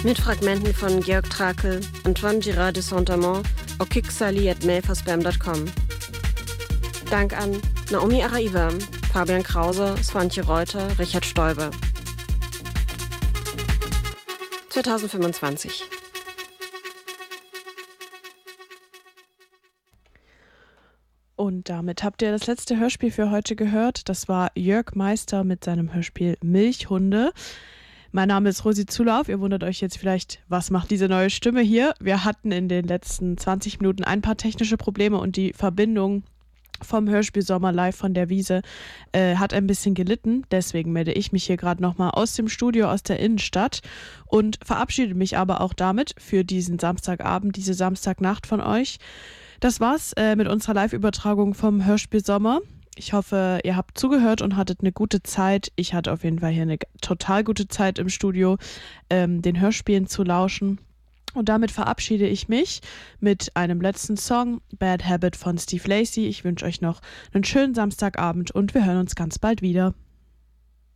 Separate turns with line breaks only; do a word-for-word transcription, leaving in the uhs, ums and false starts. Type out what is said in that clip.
Mit Fragmenten von Georg Trakel, Antoine Girard de Saint-Amand, okiksali at mail punkt spam punkt com. Dank an Naomi Araiva, Fabian Krause, Swantje Reuter, Richard Stoiber. zwanzig fünfundzwanzig.
Und damit habt ihr das letzte Hörspiel für heute gehört. Das war Jörg Meister mit seinem Hörspiel Milchhunde. Mein Name ist Rosi Zulauf. Ihr wundert euch jetzt vielleicht, was macht diese neue Stimme hier? Wir hatten in den letzten zwanzig Minuten ein paar technische Probleme und die Verbindung vom Hörspiel Sommer live von der Wiese äh, hat ein bisschen gelitten. Deswegen melde ich mich hier gerade nochmal aus dem Studio, aus der Innenstadt und verabschiede mich aber auch damit für diesen Samstagabend, diese Samstagnacht von euch. Das war's äh, mit unserer Live-Übertragung vom Hörspiel Sommer. Ich hoffe, ihr habt zugehört und hattet eine gute Zeit. Ich hatte auf jeden Fall hier eine total gute Zeit im Studio, ähm, den Hörspielen zu lauschen. Und damit verabschiede ich mich mit einem letzten Song, Bad Habit von Steve Lacy. Ich wünsche euch noch einen schönen Samstagabend und wir hören uns ganz bald wieder.